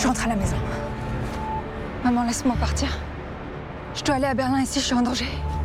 Je rentre à la maison. Maman, laisse-moi partir. Je dois aller à Berlin ici, je suis en danger.